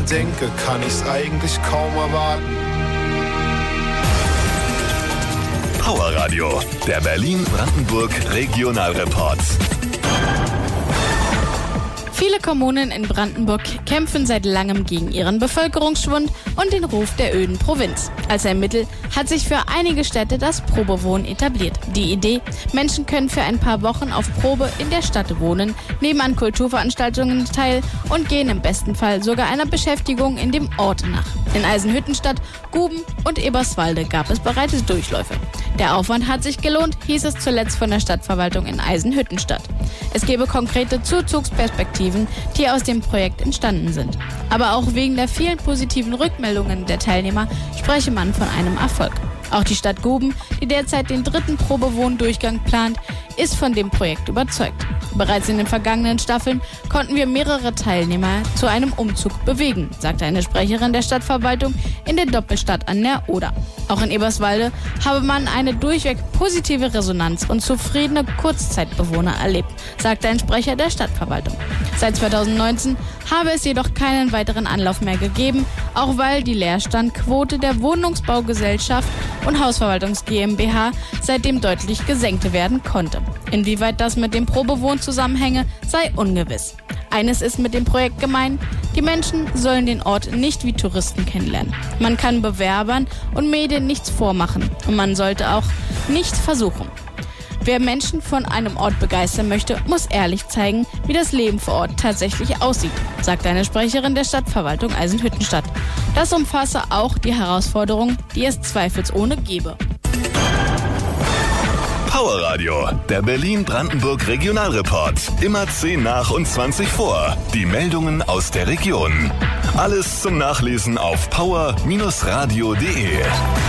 denke, kann ich's eigentlich kaum erwarten. Power Radio, der Berlin-Brandenburg Regionalreport. Viele Kommunen in Brandenburg kämpfen seit langem gegen ihren Bevölkerungsschwund und den Ruf der öden Provinz. Als ein Mittel hat sich für einige Städte das Probewohnen etabliert. Die Idee, Menschen können für ein paar Wochen auf Probe in der Stadt wohnen, nehmen an Kulturveranstaltungen teil und gehen im besten Fall sogar einer Beschäftigung in dem Ort nach. In Eisenhüttenstadt, Guben und Eberswalde gab es bereits Durchläufe. Der Aufwand hat sich gelohnt, hieß es zuletzt von der Stadtverwaltung in Eisenhüttenstadt. Es gebe konkrete Zuzugsperspektiven, die aus dem Projekt entstanden sind. Aber auch wegen der vielen positiven Rückmeldungen der Teilnehmer spreche man von einem Erfolg. Auch die Stadt Guben, die derzeit den 3. Probewohndurchgang plant, ist von dem Projekt überzeugt. Bereits in den vergangenen Staffeln konnten wir mehrere Teilnehmer zu einem Umzug bewegen, sagte eine Sprecherin der Stadtverwaltung in der Doppelstadt an der Oder. Auch in Eberswalde habe man eine durchweg positive Resonanz und zufriedene Kurzzeitbewohner erlebt, sagte ein Sprecher der Stadtverwaltung. Seit 2019 habe es jedoch keinen weiteren Anlauf mehr gegeben, auch weil die Leerstandquote der Wohnungsbaugesellschaft und Hausverwaltungs GmbH seitdem deutlich gesenkt werden konnte. Inwieweit das mit dem Probewohnen zusammenhänge, sei ungewiss. Eines ist mit dem Projekt gemein: Die Menschen sollen den Ort nicht wie Touristen kennenlernen. Man kann Bewerbern und Medien nichts vormachen und man sollte auch nicht versuchen. Wer Menschen von einem Ort begeistern möchte, muss ehrlich zeigen, wie das Leben vor Ort tatsächlich aussieht, sagte eine Sprecherin der Stadtverwaltung Eisenhüttenstadt. Das umfasse auch die Herausforderungen, die es zweifelsohne gebe. Power Radio, der Berlin-Brandenburg Regionalreport. Immer 10 nach und 20 vor. Die Meldungen aus der Region. Alles zum Nachlesen auf power-radio.de.